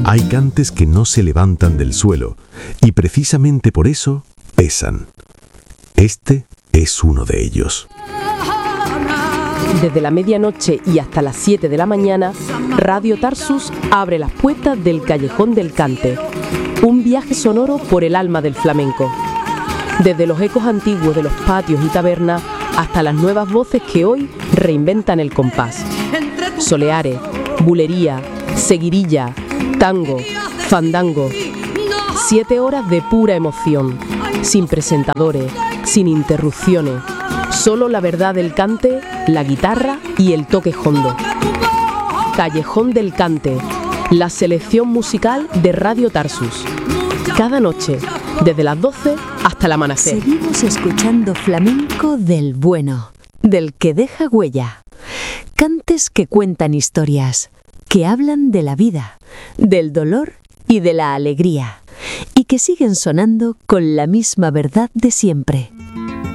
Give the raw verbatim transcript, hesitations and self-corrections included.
Hay cantes que no se levantan del suelo y precisamente por eso pesan. Este es uno de ellos. Desde la medianoche y hasta las siete de la mañana, Radio Tarsus abre las puertas del Callejón del Cante, un viaje sonoro por el alma del flamenco. Desde los ecos antiguos de los patios y tabernas hasta las nuevas voces que hoy reinventan el compás. Soleares, bulería, seguirilla, tango, fandango. Siete horas de pura emoción, sin presentadores, sin interrupciones. Solo la verdad del cante, la guitarra y el toque hondo. Callejón del Cante, la selección musical de Radio Tarsus. Cada noche, desde las doce hasta el amanecer. Seguimos escuchando flamenco del bueno, del que deja huella. Cantes que cuentan historias, que hablan de la vida, del dolor y de la alegría, y que siguen sonando con la misma verdad de siempre.